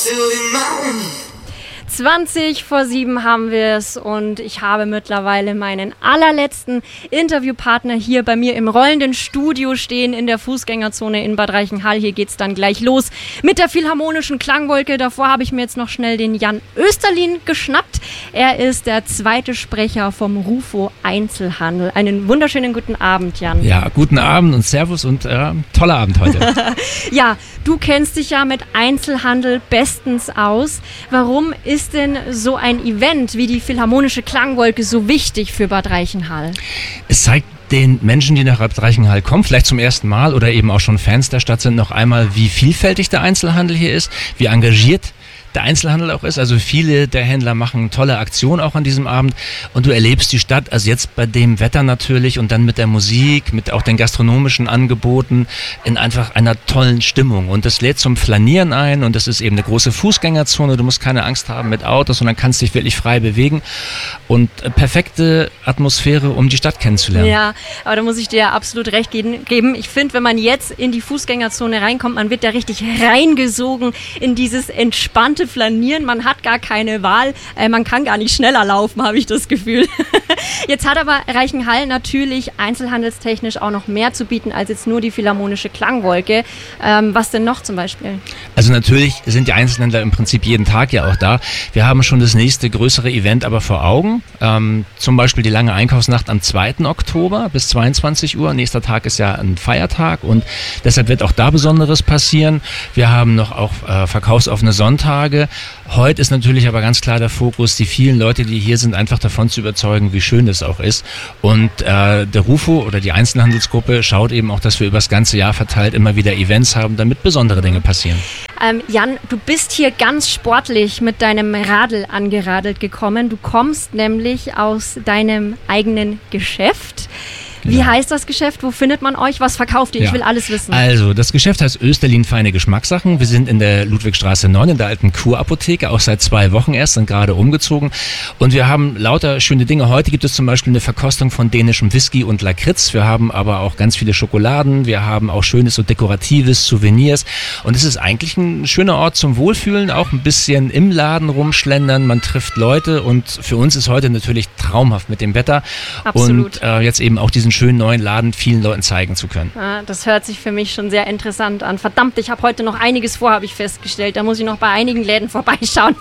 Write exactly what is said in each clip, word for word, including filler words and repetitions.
zwanzig vor sieben haben wir es und ich habe mittlerweile meinen allerletzten Interviewpartner hier bei mir im rollenden Studio stehen in der Fußgängerzone in Bad Reichenhall. Hier geht es dann gleich los mit der Philharmonischen Klangwolke. Davor habe ich mir jetzt noch schnell den Jan Österlin geschnappt. Er ist der zweite Sprecher vom Rufo Einzelhandel. Einen wunderschönen guten Abend, Jan. Ja, guten Abend und Servus und äh, toller Abend heute. Ja, du kennst dich ja mit Einzelhandel bestens aus. Warum ist denn so ein Event wie die Philharmonische Klangwolke so wichtig für Bad Reichenhall? Es zeigt den Menschen, die nach Bad Reichenhall kommen, vielleicht zum ersten Mal oder eben auch schon Fans der Stadt sind, noch einmal, wie vielfältig der Einzelhandel hier ist, wie engagiert der Einzelhandel auch ist. Also viele der Händler machen tolle Aktionen auch an diesem Abend und du erlebst die Stadt, also jetzt bei dem Wetter natürlich und dann mit der Musik, mit auch den gastronomischen Angeboten in einfach einer tollen Stimmung und das lädt zum Flanieren ein und das ist eben eine große Fußgängerzone, du musst keine Angst haben mit Autos, sondern kannst dich wirklich frei bewegen und perfekte Atmosphäre, um die Stadt kennenzulernen. Ja, aber da muss ich dir absolut recht geben. Ich finde, wenn man jetzt in die Fußgängerzone reinkommt, man wird da richtig reingesogen in dieses entspannte Flanieren, man hat gar keine Wahl, äh, man kann gar nicht schneller laufen, habe ich das Gefühl. Jetzt hat aber Reichenhall natürlich einzelhandelstechnisch auch noch mehr zu bieten als jetzt nur die Philharmonische Klangwolke. Ähm, was denn noch zum Beispiel? Also natürlich sind die Einzelhändler im Prinzip jeden Tag ja auch da. Wir haben schon das nächste größere Event aber vor Augen. Ähm, zum Beispiel die lange Einkaufsnacht am zweiten Oktober bis zweiundzwanzig Uhr. Nächster Tag ist ja ein Feiertag und deshalb wird auch da Besonderes passieren. Wir haben noch auch äh, verkaufsoffene Sonntage. Heute ist natürlich aber ganz klar der Fokus, die vielen Leute, die hier sind, einfach davon zu überzeugen, wie schön es auch ist. Und äh, der Rufo oder die Einzelhandelsgruppe schaut eben auch, dass wir über das ganze Jahr verteilt immer wieder Events haben, damit besondere Dinge passieren. Ähm, Jan, du bist hier ganz sportlich mit deinem Radl angeradelt gekommen. Du kommst nämlich aus deinem eigenen Geschäft. Wie ja. heißt das Geschäft? Wo findet man euch? Was verkauft ihr? Ich ja. will alles wissen. Also, das Geschäft heißt Österlin Feine Geschmackssachen. Wir sind in der Ludwigstraße neun in der alten Kurapotheke, auch seit zwei Wochen erst, sind gerade umgezogen. Und wir haben lauter schöne Dinge. Heute gibt es zum Beispiel eine Verkostung von dänischem Whisky und Lakritz. Wir haben aber auch ganz viele Schokoladen. Wir haben auch schönes so dekoratives Souvenirs. Und es ist eigentlich ein schöner Ort zum Wohlfühlen, auch ein bisschen im Laden rumschlendern. Man trifft Leute und für uns ist heute natürlich traumhaft mit dem Wetter. Absolut. Und äh, jetzt eben auch diesen schönen neuen Laden vielen Leuten zeigen zu können. Ja, das hört sich für mich schon sehr interessant an. Verdammt, ich habe heute noch einiges vor, habe ich festgestellt. Da muss ich noch bei einigen Läden vorbeischauen.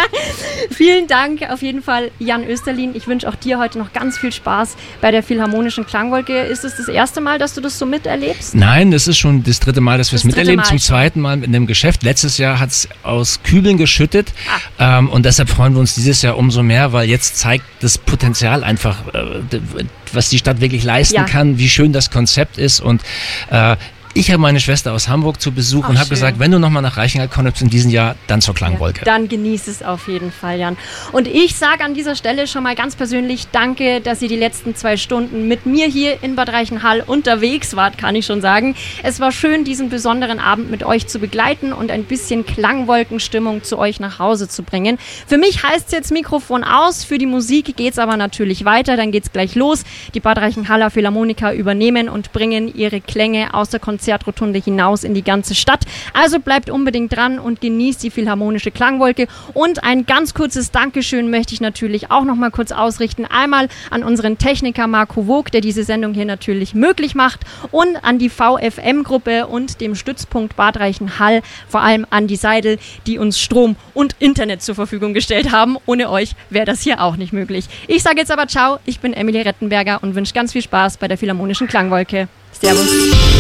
Vielen Dank auf jeden Fall, Jan Österlin. Ich wünsche auch dir heute noch ganz viel Spaß bei der Philharmonischen Klangwolke. Ist es das erste Mal, dass du das so miterlebst? Nein, das ist schon das dritte Mal, dass wir es miterleben. Mal Zum schon. zweiten Mal mit einem Geschäft. Letztes Jahr hat es aus Kübeln geschüttet ah. ähm, und deshalb freuen wir uns dieses Jahr umso mehr, weil jetzt zeigt das Potenzial einfach, äh, was die Stadt wirklich leisten ja. kann, wie schön das Konzept ist und äh, ich habe meine Schwester aus Hamburg zu Besuch Ach, und habe gesagt, wenn du nochmal nach Reichenhall kommst in diesem Jahr, dann zur Klangwolke. Ja, dann genieß es auf jeden Fall, Jan. Und ich sage an dieser Stelle schon mal ganz persönlich danke, dass ihr die letzten zwei Stunden mit mir hier in Bad Reichenhall unterwegs wart, kann ich schon sagen. Es war schön, diesen besonderen Abend mit euch zu begleiten und ein bisschen Klangwolkenstimmung zu euch nach Hause zu bringen. Für mich heißt es jetzt Mikrofon aus, für die Musik geht es aber natürlich weiter, dann geht es gleich los. Die Bad Reichenhaller Philharmoniker übernehmen und bringen ihre Klänge aus der Konzertrotunde hinaus in die ganze Stadt. Also bleibt unbedingt dran und genießt die Philharmonische Klangwolke. Und ein ganz kurzes Dankeschön möchte ich natürlich auch noch mal kurz ausrichten. Einmal an unseren Techniker Marco Vogt, der diese Sendung hier natürlich möglich macht, und an die V F M-Gruppe und dem Stützpunkt Bad Reichenhall, vor allem an die Seidel, die uns Strom und Internet zur Verfügung gestellt haben. Ohne euch wäre das hier auch nicht möglich. Ich sage jetzt aber ciao, ich bin Emilie Rettenberger und wünsche ganz viel Spaß bei der Philharmonischen Klangwolke. Servus.